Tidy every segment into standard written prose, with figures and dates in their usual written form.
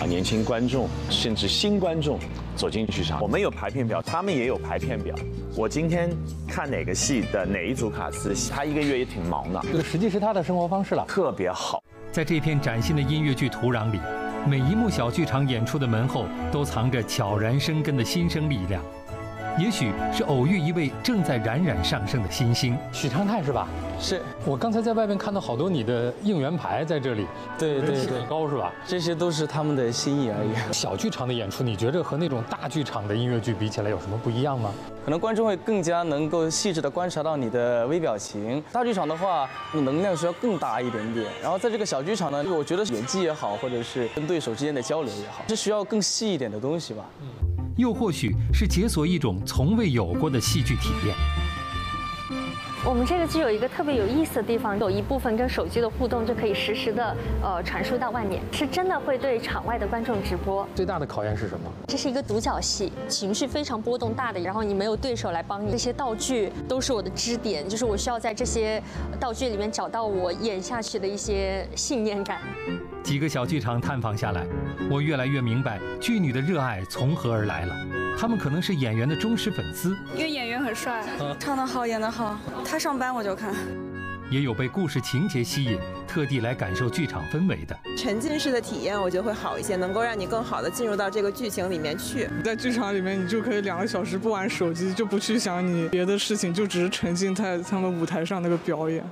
年轻观众甚至新观众走进剧场。我们有排片表，他们也有排片表。我今天看哪个戏的哪一组卡司，他一个月也挺忙的。 这个实际是他的生活方式了， 特别好。 在这片崭新的音乐剧土壤里，每一幕小剧场演出的门后都藏着悄然生根的新生力量。也许是偶遇一位正在冉冉上升的新星， 许常泰是吧？ 是我刚才在外面看到好多你的应援牌在这里， 对， 很高是吧？ 这些都是他们的心意而已。 小剧场的演出，你觉得和那种大剧场的音乐剧比起来有什么不一样吗？ 可能观众会更加能够细致地观察到你的微表情。大剧场的话，能量需要更大一点点。然后在这个小剧场呢，我觉得演技也好，或者是跟对手之间的交流也好，是需要更细一点的东西吧。 又或许是解锁一种从未有过的戏剧体验。 我们这个剧有一个特别有意思的地方，有一部分跟手机的互动就可以实时的传输到外面，是真的会对场外的观众直播。 最大的考验是什么？ 这是一个独角戏，情绪非常波动大的，然后你没有对手来帮你，这些道具都是我的支点，就是我需要在这些道具里面找到我演下去的一些信念感。 几个小剧场探访下来，我越来越明白剧女的热爱从何而来了。他们可能是演员的忠实粉丝， 因为演员很帅，唱得好，演得好，他上班我就看。 也有被故事情节吸引，特地来感受剧场氛围的。 沉浸式的体验我觉得会好一些，能够让你更好的进入到这个剧情里面去。 在剧场里面，你就可以2个小时不玩手机，就不去想你别的事情，就只是沉浸在他们舞台上那个表演。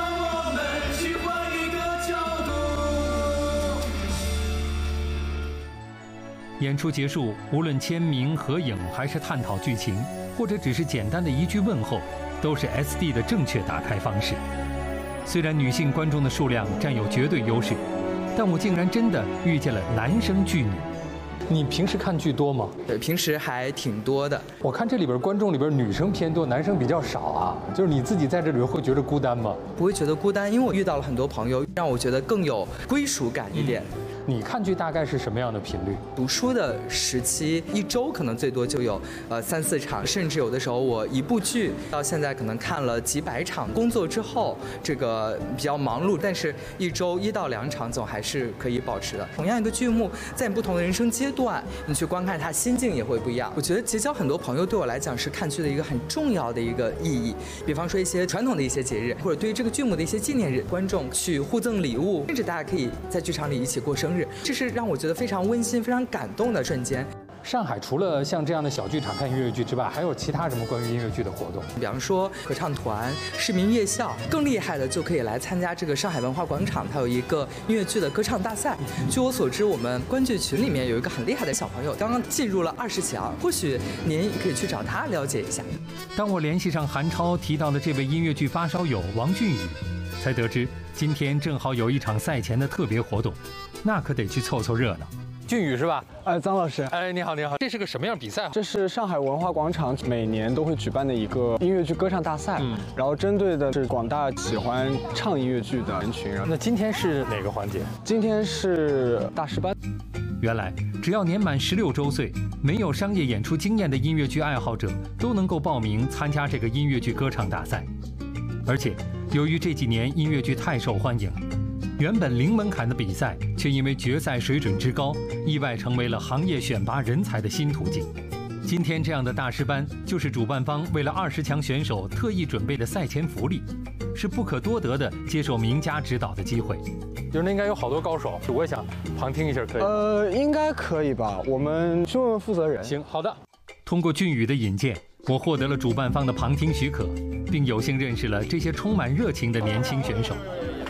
演出结束，无论签名、合影，还是探讨剧情，或者只是简单的一句问候，都是 SD 的正确打开方式。虽然女性观众的数量占有绝对优势，但我竟然真的遇见了男生剧女。 你平时看剧多吗？ 对，平时还挺多的。 我看这里边观众里边女生偏多，男生比较少啊。就是你自己在这里会觉得孤单吗？ 不会觉得孤单，因为我遇到了很多朋友，让我觉得更有归属感一点。 你看剧大概是什么样的频率？ 读书的时期，1周可能最多就有3、4场，甚至有的时候我一部剧到现在可能看了几百场。工作之后这个比较忙碌，但是1周1到2场总还是可以保持的。同样一个剧目，在你不同的人生阶段，你去观看它，心境也会不一样。我觉得结交很多朋友对我来讲是看剧的一个很重要的一个意义。比方说一些传统的一些节日，或者对于这个剧目的一些纪念日，观众去互赠礼物，甚至大家可以在剧场里一起过生日。这是让我觉得非常温馨、非常感动的瞬间。 上海除了像这样的小剧场看音乐剧之外，还有其他什么关于音乐剧的活动？ 比方说合唱团、市民夜校，更厉害的就可以来参加这个上海文化广场，它有一个音乐剧的歌唱大赛。据我所知，我们观剧群里面有一个很厉害的小朋友，刚刚进入了20强，或许您可以去找他了解一下。 当我联系上韩超提到的这位音乐剧发烧友王俊宇，才得知今天正好有一场赛前的特别活动，那可得去凑凑热闹。 俊宇是吧？ 张老师， 你好，你好。这是个什么样比赛？ 这是上海文化广场每年都会举办的一个音乐剧歌唱大赛，然后针对的是广大喜欢唱音乐剧的人群。 那今天是哪个环节？ 今天是大师班。 原来，只要年满16周岁，没有商业演出经验的音乐剧爱好者都能够报名参加这个音乐剧歌唱大赛。而且，由于这几年音乐剧太受欢迎，原本零门槛的比赛，却因为决赛水准之高，意外成为了行业选拔人才的新途径。今天这样的大师班，就是主办方为了20强选手特意准备的赛前福利，是不可多得的接受名家指导的机会。 就是那应该有好多高手，我也想旁听一下，可以？ 应该可以吧？我们去问问负责人。 行，好的。 通过俊宇的引荐，我获得了主办方的旁听许可，并有幸认识了这些充满热情的年轻选手。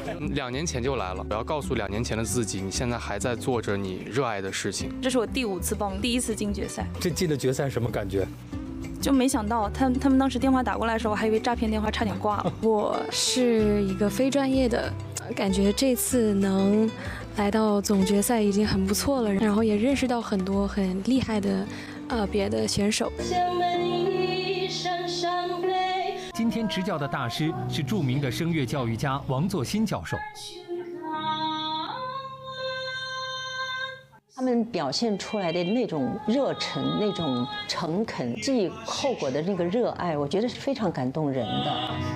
2年前就来了，我要告诉2年前的自己，你现在还在做着你热爱的事情。 这是我第5次报名，第1次进决赛。 这进了决赛什么感觉？ 就没想到他们当时电话打过来的时候，我还以为诈骗电话，差点挂了。 我是一个非专业的，感觉这次能来到总决赛已经很不错了，然后也认识到很多很厉害的别的选手。 今天执教的大师是著名的声乐教育家王作新教授。 他们表现出来的那种热忱、那种诚恳，既后果的那个热爱，我觉得是非常感动人的。